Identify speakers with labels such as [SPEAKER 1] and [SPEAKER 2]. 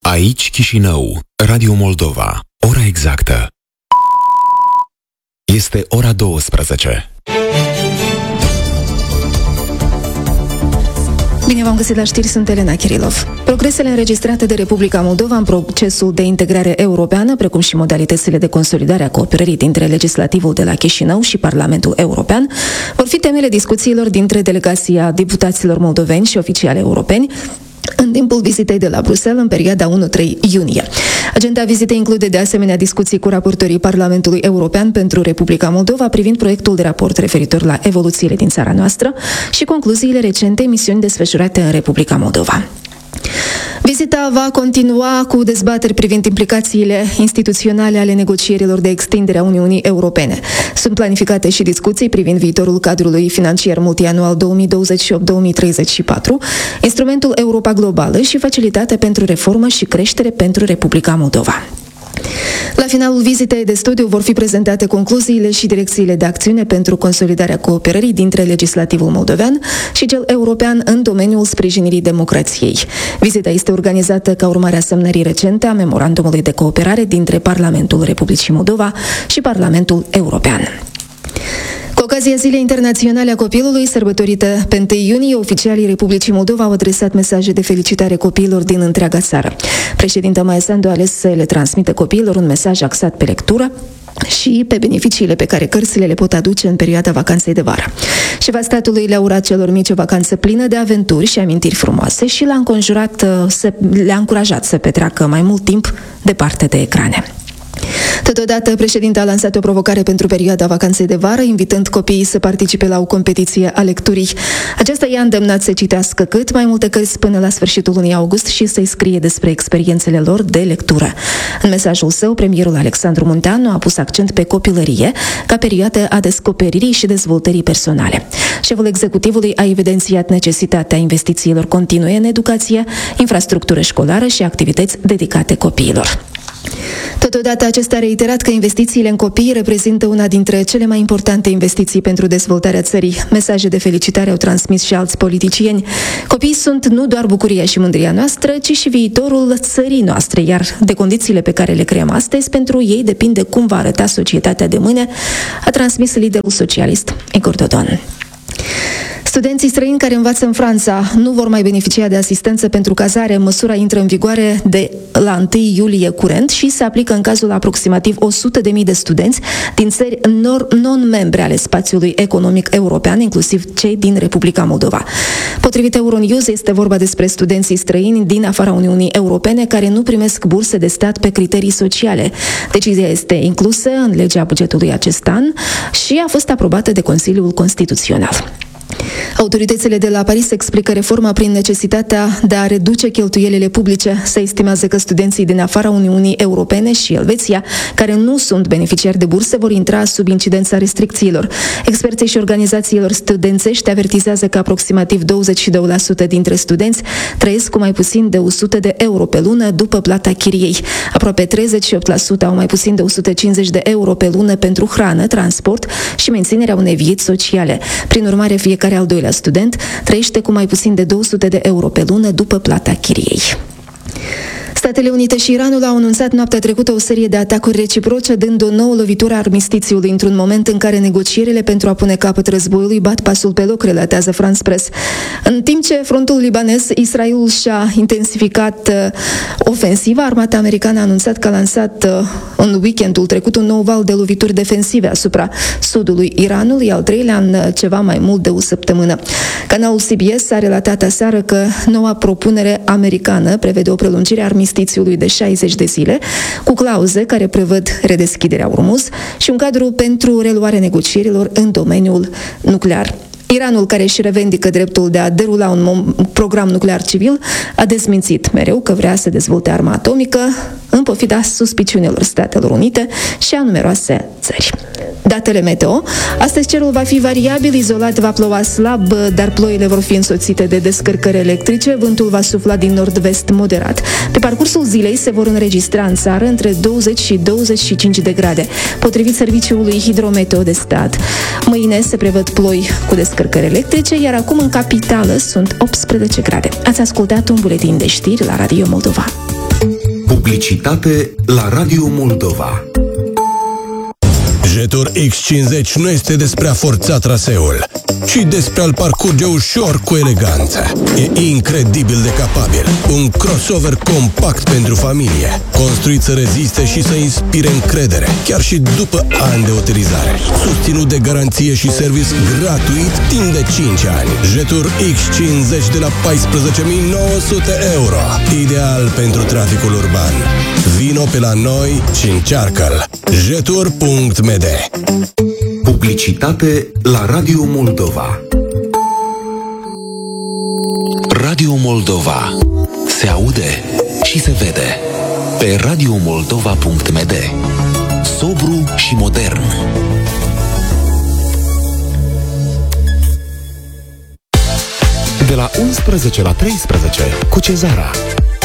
[SPEAKER 1] Aici Chișinău, Radio Moldova. Ora exactă este ora 12.
[SPEAKER 2] Bine v-am găsit la știri, sunt Elena Kirilov. Progresele înregistrate de Republica Moldova în procesul de integrare europeană, precum și modalitățile de consolidare a cooperării dintre legislativul de la Chișinău și Parlamentul European, vor fi temele discuțiilor dintre delegația deputaților moldoveni și oficiali europeni în timpul vizitei de la Bruxelles în perioada 1-3 iunie. Agenda vizitei include de asemenea discuții cu raportorii Parlamentului European pentru Republica Moldova privind proiectul de raport referitor la evoluțiile din țara noastră și concluziile recente misiuni desfășurate în Republica Moldova. Vizita va continua cu dezbateri privind implicațiile instituționale ale negocierilor de extindere a Uniunii Europene. Sunt planificate și discuții privind viitorul cadrului financiar multianual 2028-2034, instrumentul Europa Globală și facilitatea pentru reformă și creștere pentru Republica Moldova. La finalul vizitei de studiu vor fi prezentate concluziile și direcțiile de acțiune pentru consolidarea cooperării dintre legislativul moldovean și cel european în domeniul sprijinirii democrației. Vizita este organizată ca urmare a semnării recente a memorandumului de cooperare dintre Parlamentul Republicii Moldova și Parlamentul European. Cu ocazia Zilei Internaționale a Copilului, sărbătorită pe 1 iunie, oficialii Republicii Moldova au adresat mesaje de felicitare copiilor din întreaga țară. Președinta Maia Sandu a ales să le transmită copiilor un mesaj axat pe lectură și pe beneficiile pe care cărțile le pot aduce în perioada vacanței de vară. Șefa statului le-a urat celor mici o vacanță plină de aventuri și amintiri frumoase și le-a încurajat să petreacă mai mult timp departe de ecrane. Totodată, președinta a lansat o provocare pentru perioada vacanței de vară, invitând copiii să participe la o competiție a lecturii. Aceasta i-a îndemnat să citească cât mai multe cărți până la sfârșitul lunii august și să-i scrie despre experiențele lor de lectură. În mesajul său, premierul Alexandru Munteanu a pus accent pe copilărie ca perioadă a descoperirii și dezvoltării personale. Șeful executivului a evidențiat necesitatea investițiilor continue în educație, infrastructură școlară și activități dedicate copiilor. Totodată, acesta a reiterat că investițiile în copii reprezintă una dintre cele mai importante investiții pentru dezvoltarea țării. Mesaje de felicitare au transmis și alți politicieni. Copiii sunt nu doar bucuria și mândria noastră, ci și viitorul țării noastre, iar de condițiile pe care le creăm astăzi, pentru ei depinde cum va arăta societatea de mâine, a transmis liderul socialist Igor Dodon. Studenții străini care învață în Franța nu vor mai beneficia de asistență pentru cazare. Măsura intră în vigoare de la 1 iulie curent și se aplică în cazul aproximativ 100.000 de studenți din țări non-membre ale spațiului economic european, inclusiv cei din Republica Moldova. Potrivit Euronews, este vorba despre studenții străini din afara Uniunii Europene care nu primesc burse de stat pe criterii sociale. Decizia este inclusă în legea bugetului acest an și a fost aprobată de Consiliul Constituțional. Autoritățile de la Paris explică reforma prin necesitatea de a reduce cheltuielile publice. Se estimează că studenții din afara Uniunii Europene și Elveția, care nu sunt beneficiari de burse, vor intra sub incidența restricțiilor. Experții și organizațiilor studențești avertizează că aproximativ 22% dintre studenți trăiesc cu mai puțin de 100 de euro pe lună după plata chiriei. Aproape 38% au mai puțin de 150 de euro pe lună pentru hrană, transport și menținerea unei vieți sociale. Prin urmare, fiecare al doilea student trăiește cu mai puțin de 200 de euro pe lună după plata chiriei. Statele Unite și Iranul au anunțat noaptea trecută o serie de atacuri reciproce, dând o nouă lovitură a armistițiului într-un moment în care negocierile pentru a pune capăt războiului bat pasul pe loc, relatează France Press. În timp ce frontul libanez, Israelul și-a intensificat ofensiva, armata americană a anunțat că a lansat în weekendul trecut un nou val de lovituri defensive asupra sudului Iranului, al treilea în ceva mai mult de o săptămână. Canalul CBS a relatat aseară că noua propunere americană prevede o prelungire a armistițiului de 60 de zile, cu clauze care prevăd redeschiderea Ormuz și un cadru pentru reluarea negocierilor în domeniul nuclear. Iranul, care își revendică dreptul de a derula un program nuclear civil, a dezmințit mereu că vrea să dezvolte arma atomică, în pofida suspiciunilor Statelor Unite și a numeroase țări. Datele meteo. Astăzi cerul va fi variabil, izolat va ploua slab, dar ploile vor fi însoțite de descărcări electrice, vântul va sufla din nord-vest moderat. Pe parcursul zilei se vor înregistra în țară între 20 și 25 de grade. Potrivit Serviciului Hidrometeo de stat, mâine se prevăd ploi cu descărcări electrice, iar acum în capitală sunt 18 grade. Ați ascultat un buletin de știri la Radio Moldova.
[SPEAKER 1] Publicitate la Radio Moldova.
[SPEAKER 3] Jetur X50 nu este despre a forța traseul, ci despre a-l parcurge ușor cu eleganță. E incredibil de capabil. Un crossover compact pentru familie, construit să reziste și să inspire încredere, chiar și după ani de utilizare. Susținut de garanție și service gratuit timp de 5 ani. Jetur X50 de la 14.900 euro. Ideal pentru traficul urban. Vino pe la noi și încearcă-l. Jetur.md.
[SPEAKER 1] Publicitate la Radio Moldova. Radio Moldova. Se aude și se vede. Pe radiomoldova.md. Sobru și modern. De la 11 la 13 cu Cezara.